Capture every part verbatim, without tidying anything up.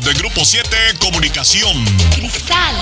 de Grupo siete Comunicación. Cristal.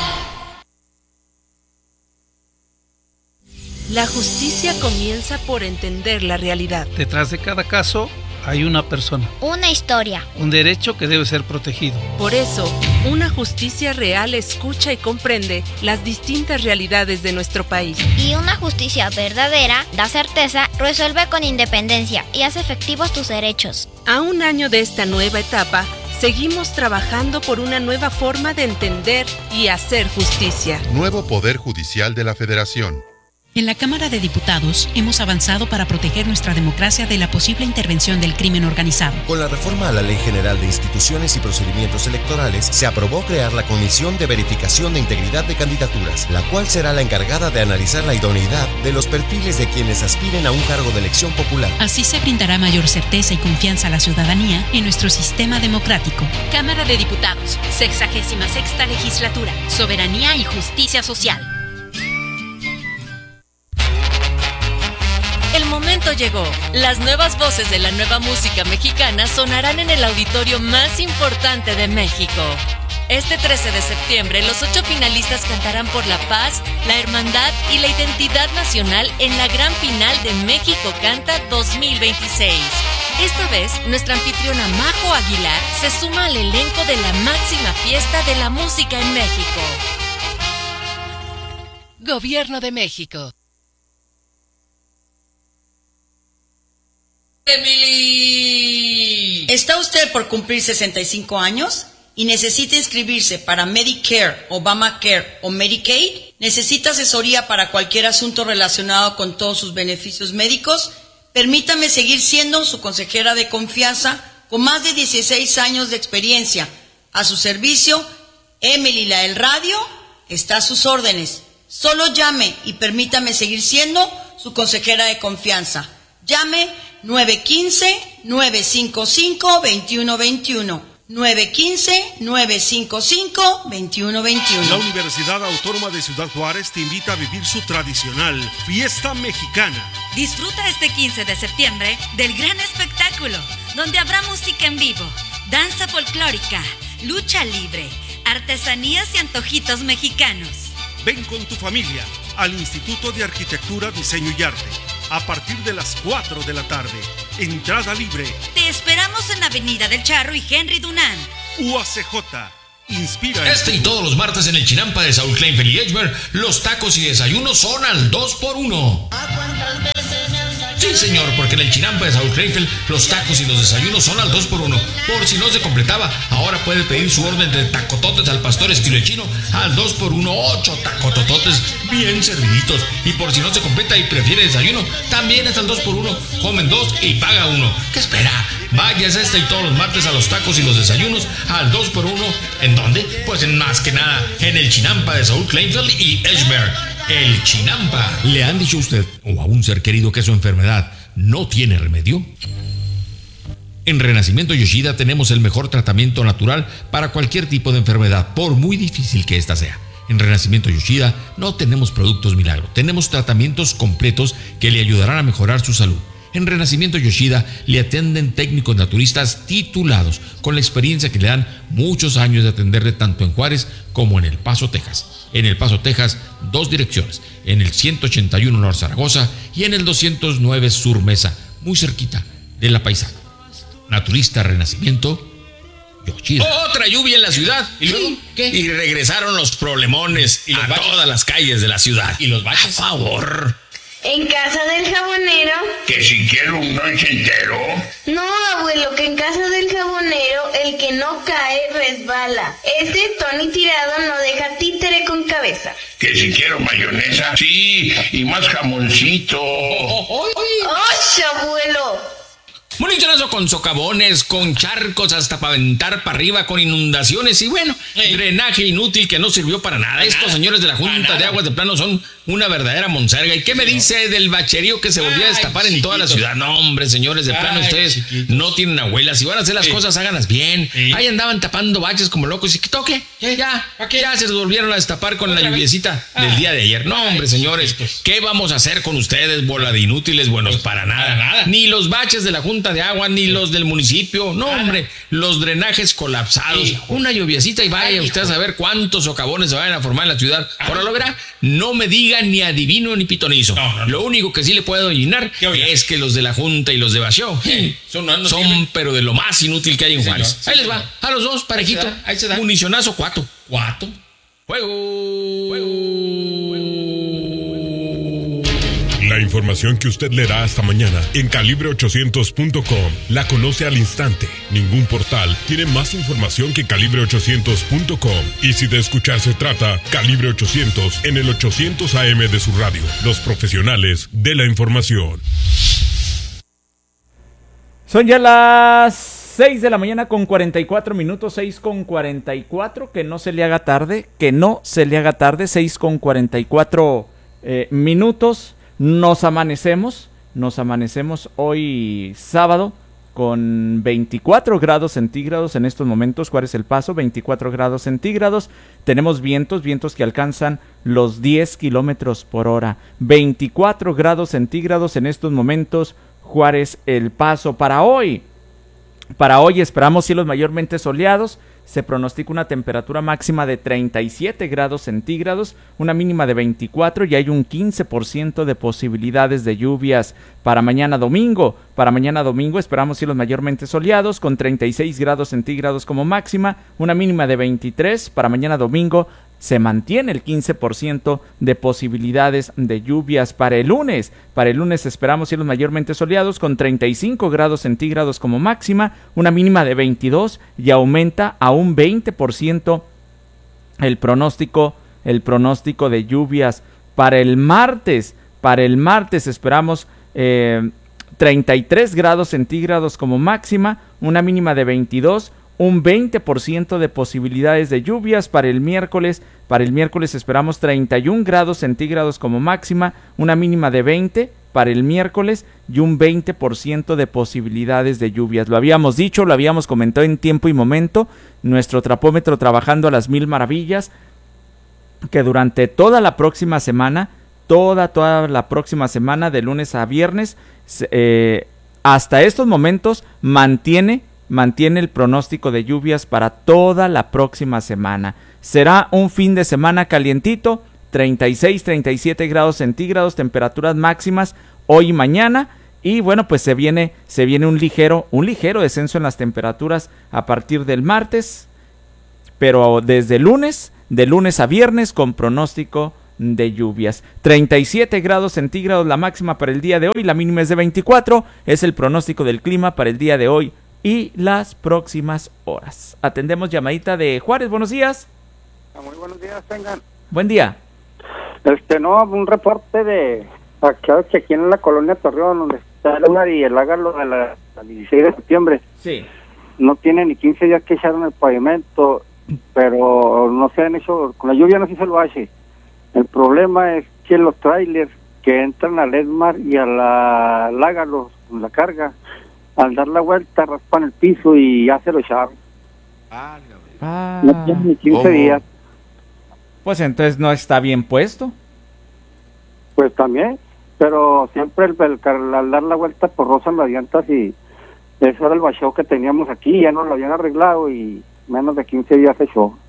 La justicia comienza por entender la realidad. Detrás de cada caso hay una persona. Una historia. Un derecho que debe ser protegido. Por eso, una justicia real escucha y comprende las distintas realidades de nuestro país. Y una justicia verdadera da certeza, resuelve con independencia y hace efectivos tus derechos. A un año de esta nueva etapa, seguimos trabajando por una nueva forma de entender y hacer justicia. Nuevo Poder Judicial de la Federación. En la Cámara de Diputados hemos avanzado para proteger nuestra democracia de la posible intervención del crimen organizado. Con la reforma a la Ley General de Instituciones y Procedimientos Electorales, se aprobó crear la Comisión de Verificación de Integridad de Candidaturas, la cual será la encargada de analizar la idoneidad de los perfiles de quienes aspiren a un cargo de elección popular. Así se brindará mayor certeza y confianza a la ciudadanía en nuestro sistema democrático. Cámara de Diputados, sexagésima sexta legislatura, soberanía y justicia social. El momento llegó. Las nuevas voces de la nueva música mexicana sonarán en el auditorio más importante de México. Este trece de septiembre, los ocho finalistas cantarán por la paz, la hermandad y la identidad nacional en la gran final de México Canta dos mil veintiséis. Esta vez, nuestra anfitriona Majo Aguilar se suma al elenco de la máxima fiesta de la música en México. Gobierno de México. Emily. ¿Está usted por cumplir sesenta y cinco años y necesita inscribirse para Medicare, Obamacare o Medicaid? ¿Necesita asesoría para cualquier asunto relacionado con todos sus beneficios médicos? Permítame seguir siendo su consejera de confianza con más de dieciséis años de experiencia. A su servicio, Emily la del radio está a sus órdenes. Solo llame y permítame seguir siendo su consejera de confianza. Llame nueve uno cinco, nueve cinco cinco, dos uno dos uno. nueve uno cinco, nueve cinco cinco, dos uno dos uno. La Universidad Autónoma de Ciudad Juárez te invita a vivir su tradicional Fiesta Mexicana. Disfruta este quince de septiembre del gran espectáculo, donde habrá música en vivo, danza folclórica, lucha libre, artesanías y antojitos mexicanos. Ven con tu familia al Instituto de Arquitectura, Diseño y Arte a partir de las cuatro de la tarde. Entrada libre. Te esperamos en Avenida del Charro y Henry Dunant. U A C J. Inspira. Este y todos los martes en el Chinampa de Saúl Kleinfeld y Edgemer, los tacos y desayunos son al dos por uno. Sí, señor, porque en el Chinampa de Saúl Kleinfeld los tacos y los desayunos son al dos por uno. Por si no se completaba, ahora puede pedir su orden de tacototes al pastor estilo chino al dos por uno, ocho tacotototes bien serviditos. Y por si no se completa y prefiere desayuno, también es al dos por uno. Comen dos y paga uno. ¿Qué espera? Vayas este y todos los martes a los tacos y los desayunos al dos por uno. ¿En dónde? Pues en más que nada en el Chinampa de Saúl Kleinfeld y Edgemer. El Chinampa. ¿Le han dicho a usted o a un ser querido que su enfermedad no tiene remedio? En Renacimiento Yoshida tenemos el mejor tratamiento natural para cualquier tipo de enfermedad, por muy difícil que ésta sea. En Renacimiento Yoshida no tenemos productos milagro, tenemos tratamientos completos que le ayudarán a mejorar su salud. En Renacimiento Yoshida le atienden técnicos naturistas titulados, con la experiencia que le dan muchos años de atenderle tanto en Juárez como en El Paso, Texas. En El Paso, Texas, dos direcciones, en el ciento ochenta y uno Norte Zaragoza y en el doscientos nueve Sur Mesa, muy cerquita de La Paisana. Naturista Renacimiento Yoshida. Otra lluvia en la ciudad. ¿Y luego qué? Y regresaron los problemones ¿Y los a baches? Todas las calles de la ciudad. ¿Y los baches? A favor. ¿En casa del jabonero? ¿Que si quiero un noche entero? No, abuelo, que en casa del jabonero el que no cae resbala. Este Tony Tirado no deja títere con cabeza. ¿Que si quiero mayonesa? Sí, y más jamoncito. ¡Ocho, abuelo! Monitorazo con socavones, con charcos hasta para aventar para arriba, con inundaciones y bueno, Ey. drenaje inútil que no sirvió para nada. Para Estos nada. señores de la Junta de Aguas de Plano son una verdadera monserga. ¿Y qué me dice del bacherío que se volvió a destapar Ay, en toda la ciudad? No, hombre, señores de Plano, Ay, ustedes chiquitos. no tienen abuelas. Si van a hacer las sí. cosas, háganlas bien. Sí. Ahí andaban tapando baches como locos. ¿Y qué toque? ¿Qué? Ya, ¿Qué? ya se volvieron a destapar con la lluviecita ah. del día de ayer. No, hombre, Ay, señores, chiquitos. ¿qué vamos a hacer con ustedes, bola de inútiles? Buenos pues, para nada. Para nada. Ni los baches de la Junta Junta de Agua ni los del municipio. No, hombre, los drenajes colapsados. Hijo. Una lluviecita y vaya Ay, usted hijo. a saber cuántos socavones se vayan a formar en la ciudad. Ay. Ahora lo verá, no me diga ni adivino ni pitonizo. No, no, no. Lo único que sí le puedo adivinar es que los de la Junta y los de Vacío sí. son, no, no son pero de lo más inútil que hay en Juárez. Sí, ahí les va, a los dos, parejito. Ahí se da, ahí se da. Municionazo, cuatro. Cuatro. Juego. Juego. La información que usted leerá hasta mañana en calibre ochocientos punto com la conoce al instante. Ningún portal tiene más información que calibre ochocientos punto com. Y si de escuchar se trata, Calibre ochocientos en el ochocientos A M de su radio. Los profesionales de la información. Son ya las seis de la mañana con cuarenta y cuatro minutos, seis con cuarenta y cuatro, que no se le haga tarde, que no se le haga tarde, seis con cuarenta y cuatro eh, minutos. Nos amanecemos, nos amanecemos hoy sábado con veinticuatro grados centígrados en estos momentos. ¿Cuál es el paso? veinticuatro grados centígrados. Tenemos vientos, vientos que alcanzan los diez kilómetros por hora. veinticuatro grados centígrados en estos momentos. Juárez El Paso. Para hoy, para hoy esperamos cielos mayormente soleados. Se pronostica una temperatura máxima de treinta y siete grados centígrados, una mínima de veinticuatro y hay un quince por ciento de posibilidades de lluvias para mañana domingo. Para mañana domingo esperamos cielos mayormente soleados con treinta y seis grados centígrados como máxima, una mínima de veintitrés. Para mañana domingo se mantiene el quince por ciento de posibilidades de lluvias. Para el lunes, para el lunes esperamos cielos mayormente soleados con treinta y cinco grados centígrados como máxima, una mínima de veintidós y aumenta a un veinte por ciento el pronóstico, el pronóstico de lluvias. Para el martes, para el martes esperamos eh, treinta y tres grados centígrados como máxima, una mínima de veintidós, un veinte por ciento de posibilidades de lluvias. Para el miércoles, para el miércoles esperamos treinta y un grados centígrados como máxima, una mínima de veinte para el miércoles y un veinte por ciento de posibilidades de lluvias. Lo habíamos dicho, lo habíamos comentado en tiempo y momento, nuestro trapómetro trabajando a las mil maravillas, que durante toda la próxima semana, toda, toda la próxima semana, de lunes a viernes, eh, hasta estos momentos mantiene mantiene el pronóstico de lluvias para toda la próxima semana. Será un fin de semana calientito, treinta y seis, treinta y siete grados centígrados, temperaturas máximas hoy y mañana, y bueno, pues se viene, se viene un ligero, un ligero descenso en las temperaturas a partir del martes, pero desde lunes, de lunes a viernes con pronóstico de lluvias. treinta y siete grados centígrados la máxima para el día de hoy, la mínima es de veinticuatro, es el pronóstico del clima para el día de hoy y las próximas horas. Atendemos llamadita de Juárez. Buenos días. Muy buenos días, tengan. Buen día. Este, no, un reporte de acá, que aquí en la colonia Torreón, donde está la y el hágalo de la, la dieciséis de septiembre. Sí. No tiene ni quince días que echaron el pavimento, pero no se han hecho, con la lluvia no se hizo el bache. El problema es que los trailers que entran al Edmar y a la Lágalo, la carga, al dar la vuelta raspan el piso y ya se lo echaron. Ah, no tiene ni quince días. Pues entonces no está bien puesto. Pues también, pero siempre el, el, el, al dar la vuelta pues rozan las llantas y eso era el bacheo que teníamos aquí, ya nos lo habían arreglado y menos de quince días se echó.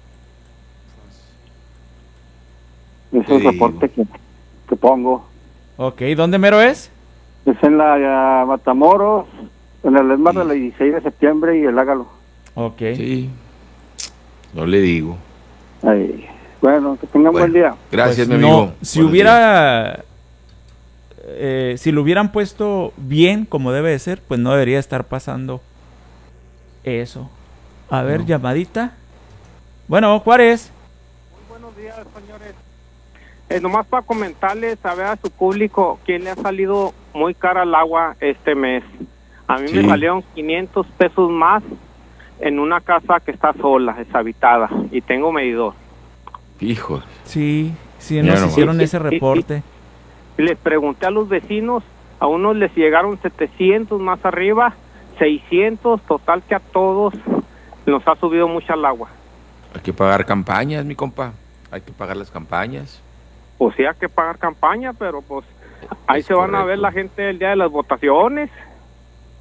Ese es el reporte que, que pongo. Ok, ¿dónde mero es? Es en la uh, Matamoros, en el Esmar sí. de la dieciséis de septiembre y el Hágalo. Ok. Sí, no le digo. Ay, bueno, que tengan bueno, buen día. Gracias, pues mi amigo. No, si Buenos hubiera, eh, si lo hubieran puesto bien como debe de ser, pues no debería estar pasando eso. A ver, no. llamadita. Bueno, Juárez. Muy buenos días, señores. Eh, nomás para comentarles, a ver a su público, quién le ha salido muy cara el agua este mes. A mí sí. me salieron quinientos pesos más en una casa que está sola, deshabitada, y tengo medidor. Hijos. Sí, sí, nos hicieron sí, ese reporte. Sí. Les pregunté a los vecinos, a unos les llegaron setecientos más arriba, seiscientos, total que a todos nos ha subido mucho el agua. Hay que pagar campañas, mi compa, hay que pagar las campañas. Pues sí, hay que pagar campaña, pero pues ahí es se van correcto. A ver la gente el día de las votaciones.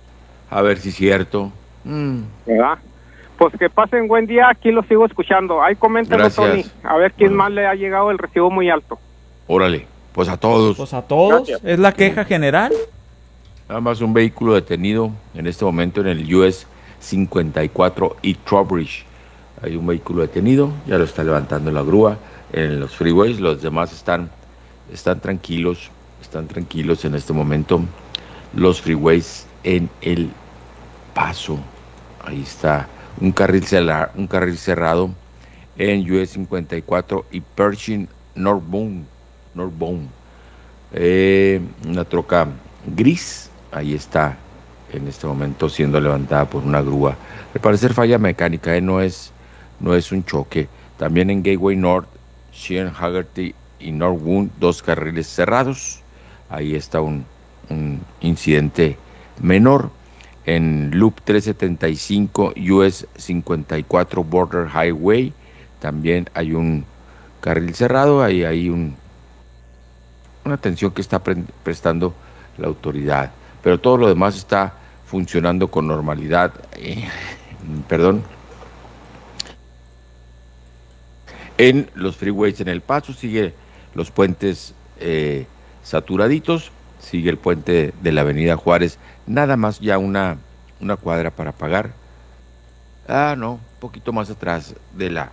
A ver si es cierto. Mm. ¿Verdad? Pues que pasen buen día, aquí lo sigo escuchando. Ahí coméntalo, Gracias. Tony, a ver quién más le ha llegado el recibo muy alto. Órale, pues a todos. Pues a todos, Gracias. es la queja general. Nada más un vehículo detenido en este momento en el U S cincuenta y cuatro y Trowbridge. Hay un vehículo detenido, ya lo está levantando la grúa en los freeways. Los demás están, están tranquilos, están tranquilos en este momento. Los freeways en El Paso. Ahí está un carril, cerrado, un carril cerrado en U S cincuenta y cuatro y Pershing Northbound. Northbound. Eh, una troca gris, ahí está en este momento siendo levantada por una grúa. Al parecer falla mecánica, eh, no es, no es un choque. También en Gateway North, Sheehan, Haggerty y Northwood, dos carriles cerrados. Ahí está un, un incidente menor. En Loop trescientos setenta y cinco, U S cincuenta y cuatro Border Highway, también hay un carril cerrado, ahí hay un, una atención que está pre prestando la autoridad. Pero todo lo demás está funcionando con normalidad. Eh, perdón. En los freeways en El Paso sigue los puentes eh, saturaditos, sigue el puente de la Avenida Juárez, nada más ya una, una cuadra para pagar. Ah, no, un poquito más atrás de la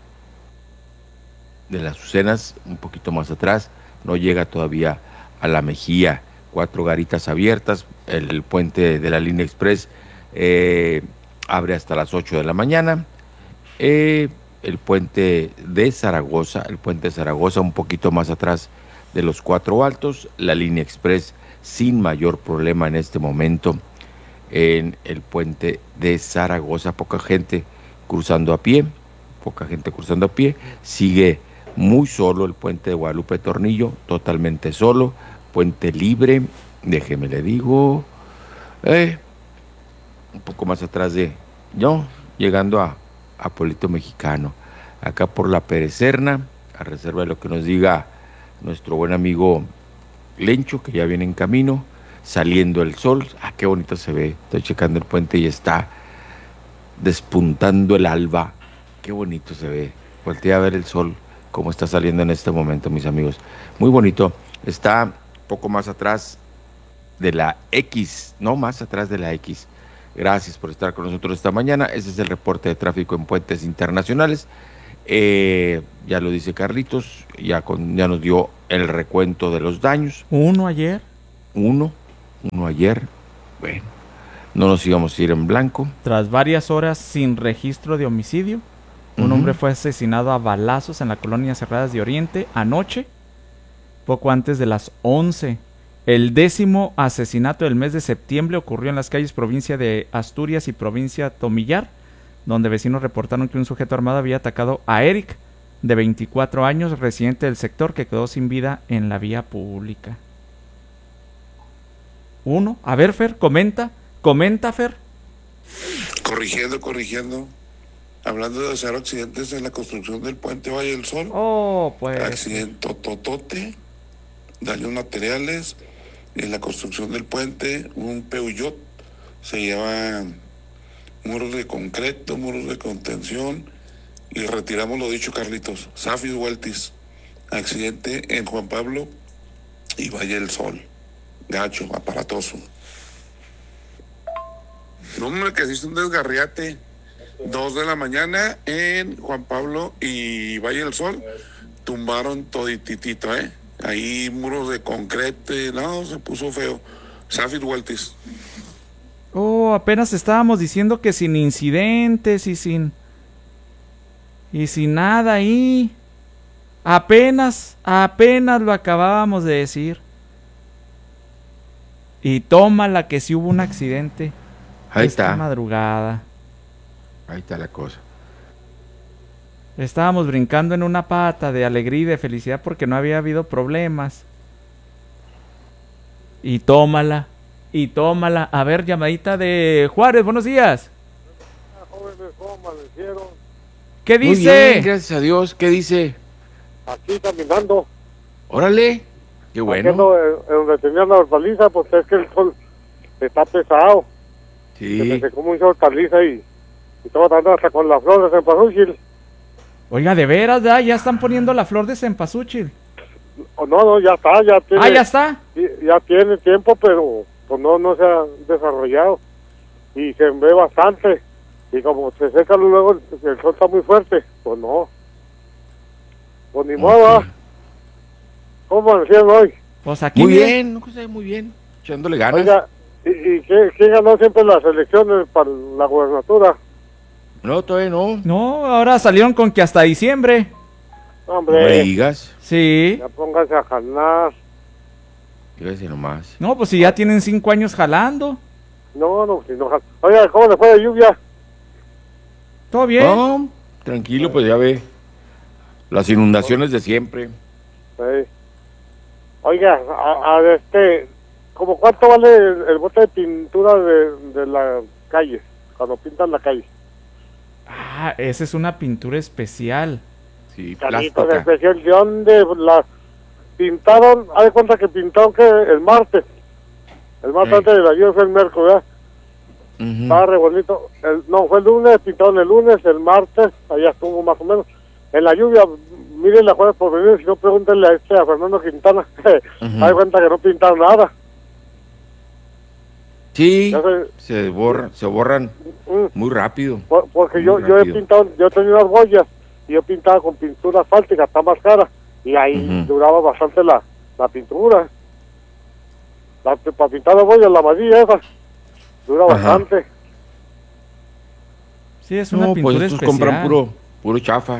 de las Azucenas, un poquito más atrás, no llega todavía a la Mejía. Cuatro garitas abiertas, el, el puente de la línea express eh, abre hasta las ocho de la mañana. Eh, el puente de Zaragoza, el puente de Zaragoza un poquito más atrás de los Cuatro Altos, la línea express sin mayor problema en este momento en el puente de Zaragoza. Poca gente cruzando a pie, poca gente cruzando a pie, sigue muy solo el puente de Guadalupe Tornillo, totalmente solo, puente libre, déjeme le digo, eh, un poco más atrás de yo, llegando a, a Pueblito Mexicano, acá por la Perecerna, a reserva de lo que nos diga nuestro buen amigo Lencho, que ya viene en camino, saliendo el sol. Ah, qué bonito se ve, estoy checando el puente y está despuntando el alba, qué bonito se ve, volteé a ver el sol, cómo está saliendo en este momento, mis amigos, muy bonito. Está poco más atrás de la X, no más atrás de la X. Gracias por estar con nosotros esta mañana. Ese es el reporte de tráfico en puentes internacionales. Eh, ya lo dice Carlitos, ya, con, ya nos dio el recuento de los daños. Uno ayer. Uno, uno ayer. Bueno, no nos íbamos a ir en blanco. Tras varias horas sin registro de homicidio, un uh-huh. hombre fue asesinado a balazos en la colonia Cerradas de Oriente anoche, poco antes de las once. El décimo asesinato del mes de septiembre ocurrió en las calles provincia de Asturias y provincia Tomillar, donde vecinos reportaron que un sujeto armado había atacado a Eric, de veinticuatro años, residente del sector, que quedó sin vida en la vía pública. Uno, a ver, Fer, comenta, comenta, Fer. Corrigiendo, corrigiendo. Hablando de hacer accidentes en la construcción del puente Valle del Sol. Oh, pues. Accidente totote, daños materiales en la construcción del puente, un Peugeot se lleva muros de concreto, muros de contención y retiramos lo dicho, Carlitos. Safis Weltis, accidente en Juan Pablo y Valle del Sol. Gacho, aparatoso. No, hombre, que hiciste un desgarriate. Dos de la mañana en Juan Pablo y Valle del Sol. Tumbaron todititito, ¿eh? Ahí muros de concreto, no, se puso feo. Safis Weltis. Oh, apenas estábamos diciendo que sin incidentes y sin... Y sin nada ahí. Apenas, apenas lo acabábamos de decir. Y tómala que sí hubo un accidente. Ahí esta está. madrugada. Ahí está la cosa. Estábamos brincando en una pata de alegría y de felicidad porque no había habido problemas. Y tómala, y tómala. A ver, llamadita de Juárez, buenos días. ¿Qué dice? Muy bien, gracias a Dios. ¿Qué dice? Aquí caminando. Órale, qué bueno. Haciendo, eh, donde tenía la hortaliza, pues es que el sol está pesado. Sí. Que me secó mucho hortaliza y, y estaba tratando hasta con las flores de cempasúchil. Oiga, de veras, ¿ya? ya están poniendo la flor de cempasúchil. Oh, no, no, ya está, ya tiene. Ah, ya está. Ya tiene tiempo, pero pues no, no se ha desarrollado. Y se ve bastante. Y como se seca luego, el, el sol está muy fuerte. Pues no. Pues ni modo. Okay. ¿Cómo amanecieron hoy? Pues aquí muy bien, no sé, muy bien. Echándole ganas. Oiga, ¿y, y qué, quién ganó siempre las elecciones para la gubernatura? No, todavía no. No, ahora salieron con que hasta diciembre. Hombre. No me digas. Sí. Ya pónganse a jalar. Fíjese nomás. No, pues si ya tienen cinco años jalando. No, no, si no jalan. Oiga, ¿cómo le fue de lluvia? ¿Todo bien? No, tranquilo, pues ya ve. Las inundaciones de siempre. Sí. Oiga, a, a este, ¿como cuánto vale el, el bote de pintura de, de la calle? Cuando pintan la calle. Ah, esa es una pintura especial. Sí, plástica. De especial, ¿de dónde la pintaron? Haz de cuenta que pintaron que el martes. El martes sí. Antes de la lluvia fue el miércoles, ¿verdad? Uh-huh. Estaba re bonito. El, no, fue el lunes, pintaron el lunes, el martes, allá estuvo más o menos. En la lluvia, miren la jueves por venir, si no pregúntenle a este, a Fernando Quintana. Uh-huh. Haz de cuenta que no pintaron nada. Sí, se, se, borra, se borran mm, muy rápido. Por, porque muy yo rápido. yo he pintado, yo he tenido unas boyas y yo pintaba con pintura asfáltica, está más cara, y ahí uh-huh. duraba bastante la, la pintura. La, para pintar las boyas, la amarilla esa, dura Ajá. bastante. Sí, es una no, pintura pues estos especial. compran puro, puro chafa.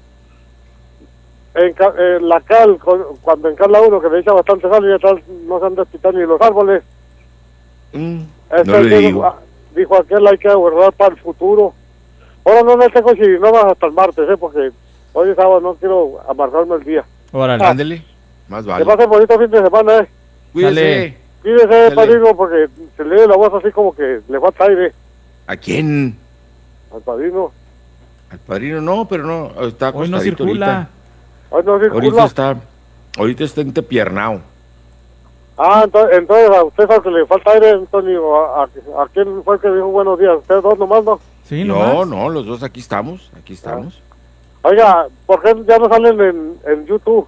En, en la cal, cuando encala uno que le echa bastante sal y ya tal, no se han despitado ni los árboles. Mm, este no le digo. Dijo, dijo aquel, hay que guardar para el futuro. Ahora no me tengo si no vas hasta el martes, ¿eh? Porque hoy es sábado, no quiero amargarme el día. Órale. Ah, ándele, más vale. Que pase bonito fin de semana, ¿eh? Cuídese. Cuídese, padrino, porque se le lee la voz así como que le falta aire. ¿A quién? Al padrino. Al padrino no, pero no, está hoy no circula. Ahorita. Hoy no circula. Ahorita está, ahorita está entepiernado. Ah, entonces, entonces a usted sabe que le falta aire, Antonio. ¿A, a, a quién fue el que dijo buenos días? ¿Ustedes dos nomás, no? Sí, no, nomás. no, los dos aquí estamos, aquí estamos. Ah. Oiga, ¿por qué ya no salen en, en YouTube?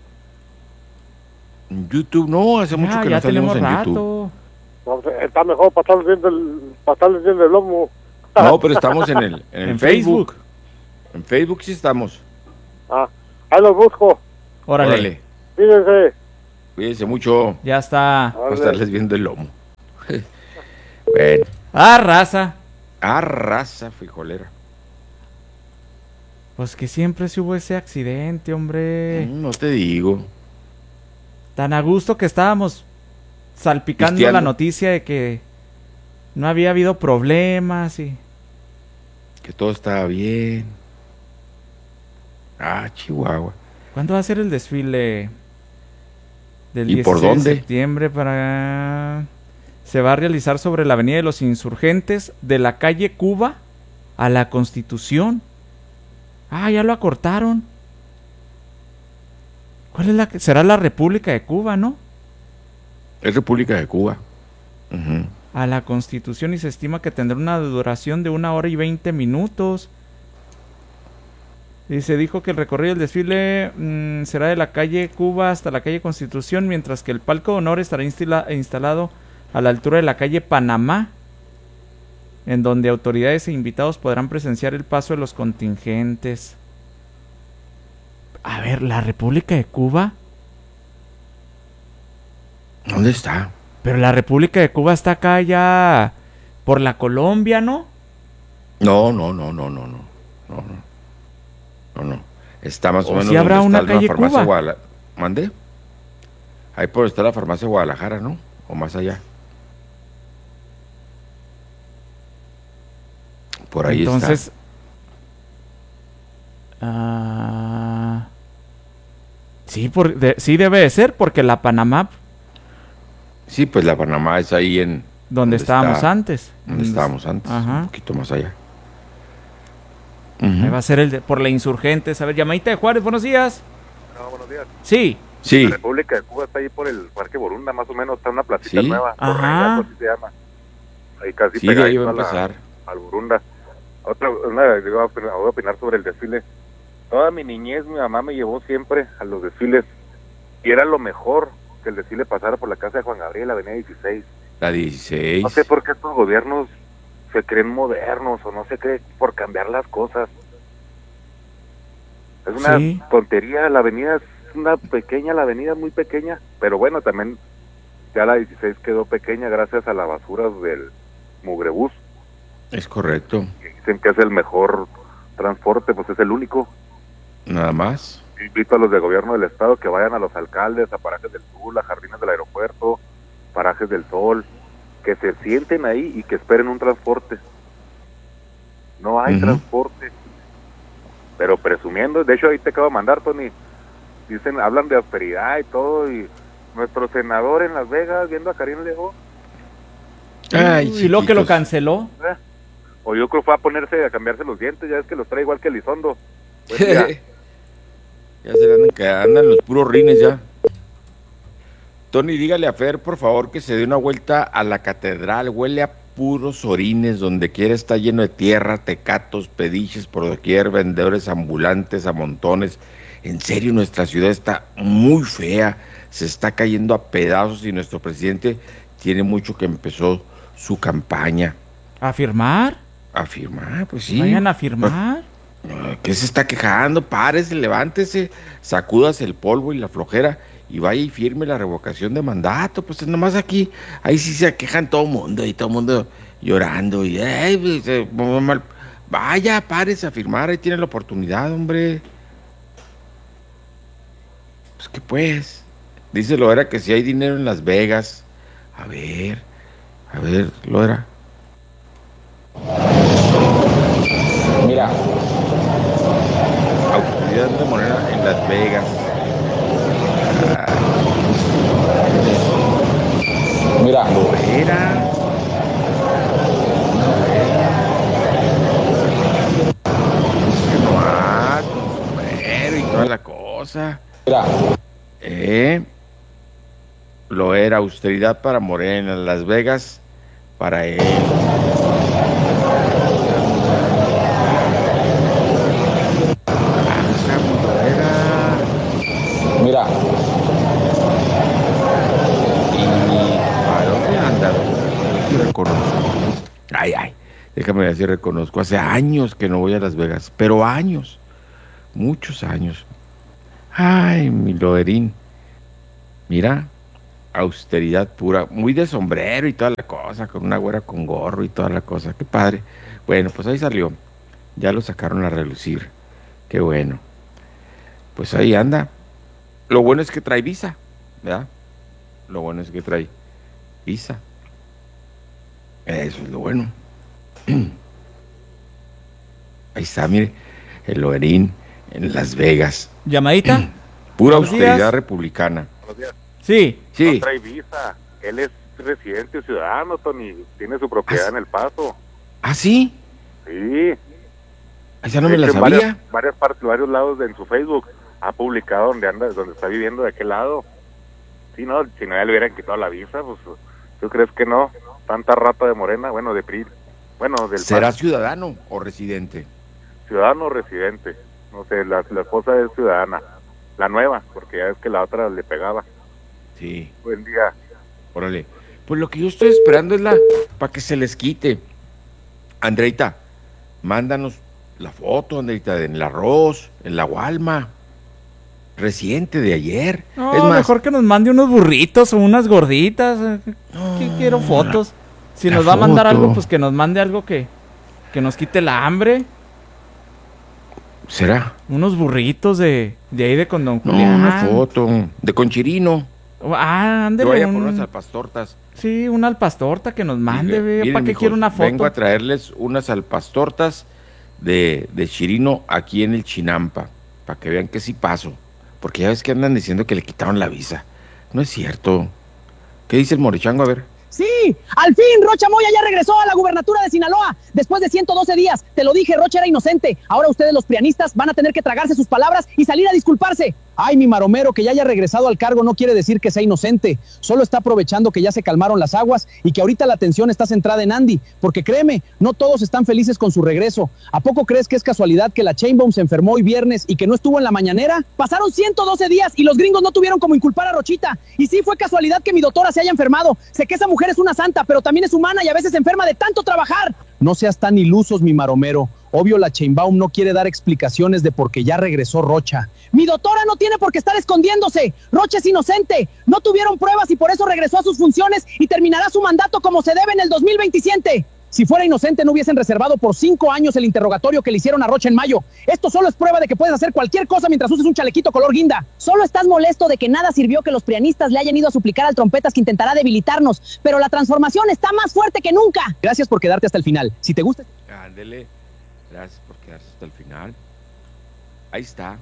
En YouTube no, hace ya, mucho que ya no salimos en rato. YouTube. No, está mejor para estarles viendo el, para estarles viendo el lomo. No, pero estamos en el, en el en Facebook. Facebook. En Facebook sí estamos. Ah, ahí los busco. Órale. Órale. Fíjense. Cuídense mucho. Ya está. Para estarles viendo el lomo. Bueno. Ah, raza. Ah, raza frijolera. Pues que siempre se hubo ese accidente, hombre. Mm, no te digo. Tan a gusto que estábamos salpicando Cristiano. La noticia de que no había habido problemas y... Que todo estaba bien. Ah, Chihuahua. ¿Cuándo va a ser el desfile? Del ¿Y por dónde? De septiembre para... Se va a realizar sobre la Avenida de los Insurgentes, de la calle Cuba a la Constitución. Ah, ya lo acortaron. ¿Cuál es la que será? La República de Cuba, ¿no? Es República de Cuba. Uh-huh. A la Constitución, y se estima que tendrá una duración de una hora y veinte minutos. Y se dijo que el recorrido del desfile mmm, será de la calle Cuba hasta la calle Constitución, mientras que el palco de honor estará instala- instalado a la altura de la calle Panamá, en donde autoridades e invitados podrán presenciar el paso de los contingentes. A ver, ¿la República de Cuba? ¿Dónde está? Pero la República de Cuba está acá ya por la Colombia, ¿no? No, no, no, no, no, no, no, no. No, no. Está más o, o menos si habrá donde una está calle la farmacia Cuba. Guadalajara. ¿Mande? Ahí por está la farmacia Guadalajara, ¿no? O más allá. Por ahí Entonces, está. Uh, sí, por, de, sí debe de ser, porque la Panamá... Sí, pues la Panamá es ahí en... Donde, donde estábamos está, antes. Donde estábamos antes, Ajá. un poquito más allá. Uh-huh. Ahí va a ser el de, por la Insurgentes. A ver, llamadita de Juárez, buenos días. No, buenos días. Sí. Sí. La República de Cuba está ahí por el Parque Borunda, más o menos, está una placita ¿Sí? nueva. Ajá. Así se llama. ahí casi sí, ahí va a la, empezar. al Burunda. Otra, una, digo, voy a opinar- voy a opinar sobre el desfile. Toda mi niñez mi mamá me llevó siempre a los desfiles y era lo mejor que el desfile pasara por la casa de Juan Gabriel, la avenida dieciséis. La dieciséis. No sé por qué estos gobiernos se creen modernos o no se creen por cambiar las cosas. Es una Sí. tontería, la avenida es una pequeña, la avenida es muy pequeña, pero bueno, también ya la dieciséis quedó pequeña gracias a la basura del mugrebús. Es correcto. Dicen que es el mejor transporte, pues es el único. Nada más. Invito a los del gobierno del estado que vayan a los alcaldes, a Parajes del Sur, a Jardines del Aeropuerto, Parajes del Sol, que se sienten ahí y que esperen un transporte. No hay Ujú. transporte. Pero presumiendo, de hecho ahí te acabo de mandar, Tony, dicen, hablan de austeridad y todo, y nuestro senador en Las Vegas viendo a Karim León, Ay, y luego que lo chiquitos. canceló. ¿eh? O yo creo que fue a ponerse, a cambiarse los dientes, ya es que los trae igual que Elizondo. Buen día. Ya se le andan, que andan los puros rines ya. Tony, dígale a Fer, por favor, que se dé una vuelta a la catedral. Huele a puros orines, donde quiera está lleno de tierra, tecatos, pediches por doquier, vendedores ambulantes a montones. En serio, nuestra ciudad está muy fea, se está cayendo a pedazos y nuestro presidente tiene mucho que empezó su campaña. ¿A firmar? ¿A firmar? Pues sí. Vayan a firmar. ¿Qué se está quejando? Párese, levántese, sacúdase el polvo y la flojera y vaya y firme la revocación de mandato. Pues nomás aquí, ahí sí se quejan todo el mundo y todo el mundo llorando y ay, pues, eh, mal. Vaya, párese a firmar, ahí tiene la oportunidad, hombre. Pues que pues, dice Loera que si hay dinero en Las Vegas. A ver, a ver, Loera. Mira, autoridad de moneda en Las Vegas. Ah, mira, Loera. No, con sombrero y toda la cosa. Mira, eh, Loera, austeridad para Morena, Las Vegas para él. Mira. ¿Y para dónde anda? Sí reconozco. Ay, ay. Déjame decir, reconozco. Hace años que no voy a Las Vegas. Pero años. Muchos años. Ay, mi Loerín. Mira. Austeridad pura. Muy de sombrero y toda la cosa. Con una güera con gorro y toda la cosa. Qué padre. Bueno, pues ahí salió. Ya lo sacaron a relucir. Qué bueno. Pues ahí anda. Lo bueno es que trae visa, ¿verdad? Lo bueno es que trae visa. Eso es lo bueno. Ahí está, mire, el Loerín en Las Vegas. ¿Llamadita? Pura Buenos austeridad días. republicana. Buenos días. Sí. Sí. No trae visa, él es residente ciudadano, Tony, tiene su propiedad en El Paso. ¿Ah, sí? Sí. Esa no De me la hecho, en sabía. Varias, varias partes, varios lados de, en su Facebook ha publicado donde anda, donde está viviendo, de aquel lado. Sí, no, si no ya le hubieran quitado la visa, pues, ¿tú crees que no? Tanta rata de Morena, bueno, de P R I, bueno, del ¿Será P A S. ciudadano o residente? Ciudadano o residente, no sé, la, la esposa es ciudadana, la nueva, porque ya es que la otra le pegaba. Sí. Buen día. Órale. Pues lo que yo estoy esperando es la, para que se les quite. Andreita, mándanos la foto, Andreita, en el arroz, en la Walma. Reciente de ayer. No, es más, mejor que nos mande unos burritos o unas gorditas. ¿Qué quiero fotos? Si la nos va a mandar foto. algo, pues que nos mande algo que, que nos quite la hambre. ¿será? Unos burritos de, de ahí de con Don No, Julián. una foto de Conchirino. Ah, Que ándele. vaya por un- unas alpastortas. Sí, una alpastorta que nos mande, Dije, ve. miren, ¿Para qué mijos, quiero una foto? Vengo a traerles unas alpastortas de, de Chirino aquí en el Chinampa, para que vean que sí paso. Porque ya ves que andan diciendo que le quitaron la visa. No es cierto. ¿Qué dice el morichango? A ver. Sí, al fin Rocha Moya ya regresó a la gubernatura de Sinaloa después de ciento doce días. Te lo dije, Rocha era inocente. Ahora ustedes los prianistas van a tener que tragarse sus palabras y salir a disculparse. Ay, mi maromero, que ya haya regresado al cargo no quiere decir que sea inocente. Solo está aprovechando que ya se calmaron las aguas y que ahorita la atención está centrada en Andy. Porque créeme, no todos están felices con su regreso. ¿A poco crees que es casualidad que la Chainbaum se enfermó hoy viernes y que no estuvo en la mañanera? Pasaron ciento doce días y los gringos no tuvieron como inculpar a Rochita. Y sí fue casualidad que mi doctora se haya enfermado. Sé que esa mujer es una santa, pero también es humana y a veces se enferma de tanto trabajar. No seas tan ilusos, mi maromero. Obvio la Chainbaum no quiere dar explicaciones de por qué ya regresó Rocha. Mi doctora no tiene por qué estar escondiéndose. Rocha es inocente. No tuvieron pruebas y por eso regresó a sus funciones y terminará su mandato como se debe en el dos mil veintisiete. Si fuera inocente no hubiesen reservado por cinco años el interrogatorio que le hicieron a Rocha en mayo. Esto solo es prueba de que puedes hacer cualquier cosa mientras uses un chalequito color guinda. Solo estás molesto de que nada sirvió que los prianistas le hayan ido a suplicar al trompetas que intentará debilitarnos. Pero la transformación está más fuerte que nunca. Gracias por quedarte hasta el final. Si te gusta... Ándele. Gracias por quedarse hasta el final. Ahí está.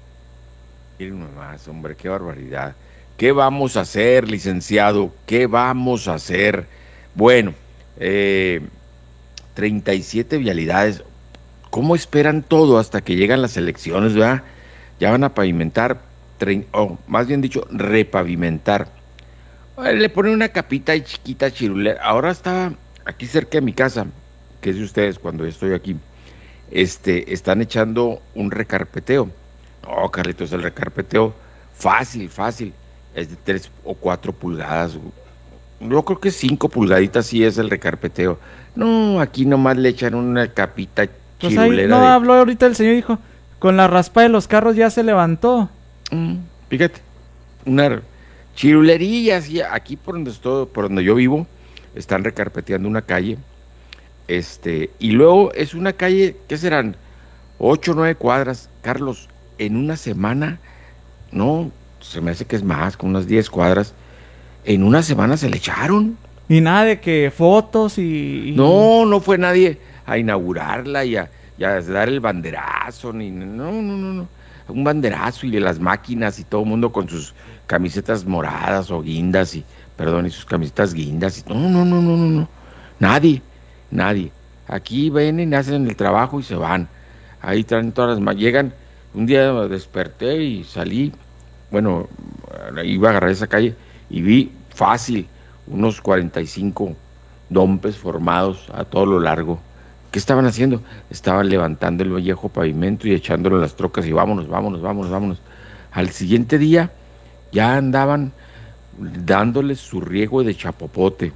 Miren nomás, hombre, qué barbaridad. ¿Qué vamos a hacer, licenciado? ¿Qué vamos a hacer? Bueno, eh, treinta y siete vialidades. ¿Cómo esperan todo hasta que llegan las elecciones, verdad? Ya van a pavimentar, o oh, más bien dicho, repavimentar. Le ponen una capita y chiquita chirulera. Ahora está aquí cerca de mi casa, que es de ustedes cuando yo estoy aquí. Este, están echando un recarpeteo. No, Carlitos, el recarpeteo fácil, fácil, es de tres o cuatro pulgadas. Yo creo que cinco pulgaditas sí es el recarpeteo. No, aquí nomás le echan una capita pues chirulera. Ahí no de... habló ahorita el señor, dijo, con la raspa de los carros ya se levantó. Mm, fíjate, una chirulería así, aquí por donde estoy, por donde yo vivo, están recarpeteando una calle. Este, y luego es una calle, ¿qué serán? Ocho, nueve cuadras, Carlos, en una semana, no, se me hace que es más, con unas diez cuadras, en una semana se le echaron. Y nada de que fotos y... y... No, no fue nadie a inaugurarla y a, y a dar el banderazo, ni, no, no, no, no, un banderazo y de las máquinas y todo el mundo con sus camisetas moradas o guindas y, perdón, y sus camisetas guindas y, no, no, no, no, no, no, nadie. Nadie. Aquí vienen, hacen el trabajo y se van. Ahí traen todas las... Llegan, un día desperté y salí, bueno, iba a agarrar esa calle y vi fácil unos cuarenta y cinco dompes formados a todo lo largo. ¿Qué estaban haciendo? Estaban levantando el viejo pavimento y echándolo en las trocas y vámonos, vámonos, vámonos, vámonos. Al siguiente día ya andaban dándoles su riego de chapopote.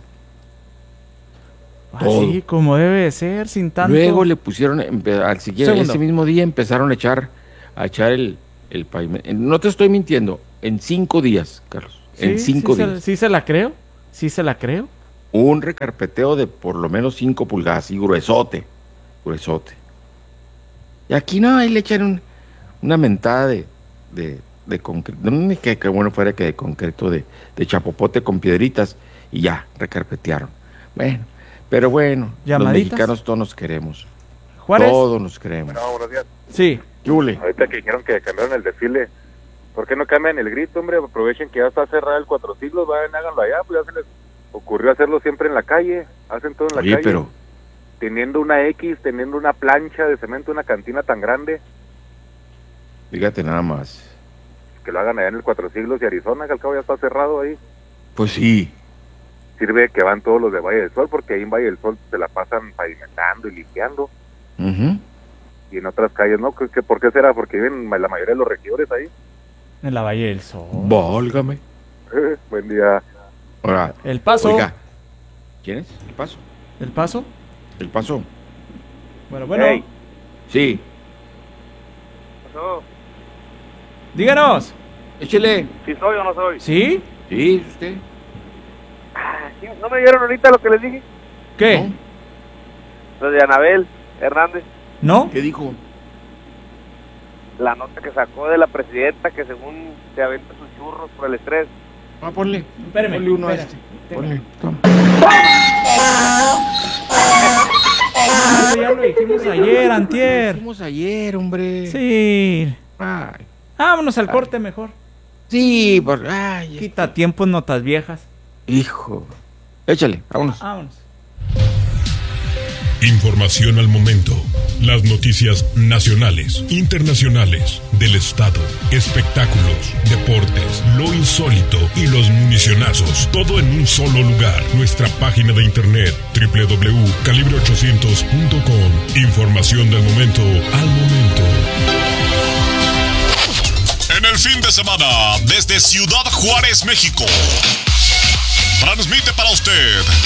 Así como debe de ser, sin tanto. Luego le pusieron, al siguiente, ese mismo día empezaron a echar, a echar el, el pavimento. No te estoy mintiendo, en cinco días, Carlos. Sí, en cinco sí días. Se, sí se la creo, sí se la creo. Un recarpeteo de por lo menos cinco pulgadas, y gruesote, gruesote. Y aquí no, ahí le echaron una mentada de, de, de concreto, no que, que bueno fuera que de concreto, de, de chapopote con piedritas, y ya, recarpetearon. Bueno. Pero bueno, los mexicanos todos nos queremos. Juárez. Todos nos queremos. No, buenos días. Sí. Yule. Ahorita que dijeron que cambiaron el desfile, ¿por qué no cambian el grito, hombre? Aprovechen que ya está cerrado el Cuatro Siglos, vayan, háganlo allá, pues ya se les ocurrió hacerlo siempre en la calle, hacen todo en la Oye, calle. pero... Teniendo una X, teniendo una plancha de cemento, una cantina tan grande. Fíjate nada más. Que lo hagan allá en el Cuatro Siglos y Arizona, que al cabo ya está cerrado ahí. Pues sí. Sirve que van todos los de Valle del Sol, porque ahí en Valle del Sol se la pasan pavimentando y limpiando. Uh-huh. Y en otras calles, ¿no? ¿Qué, ¿Por qué será? Porque viven la mayoría de los regidores ahí. En la Valle del Sol. Válgame. Eh, buen día. Ahora, El Paso. Oiga. ¿Quién es? ¿El Paso? ¿El Paso? El Paso. Bueno, bueno. Hey. Sí. ¿Qué pasó? Díganos. Échele. ¿Sí soy o no soy? ¿Sí? Sí, usted. ¿No me dieron ahorita lo que les dije? ¿Qué? ¿No? Lo de Anabel Hernández. ¿No? ¿Qué dijo? La nota que sacó de la presidenta que según se aventa sus churros por el estrés. Ah, ponle. Espérame. Ponle uno a espérame. este. Ponle. Toma. Eso ya lo dijimos ayer, antier. Lo dijimos ayer, hombre. Sí. Ay. Vámonos al corte mejor. Sí, por... Ay, Quita tiempo en notas viejas. hijo. Échale, vámonos. Vámonos. Información al momento. Las noticias nacionales, internacionales, del estado, espectáculos, deportes, lo insólito y los municionazos. Todo en un solo lugar. Nuestra página de internet doble u doble u doble u punto calibre ochocientos punto com. Información del momento al momento. En el fin de semana, desde Ciudad Juárez, México, transmite para usted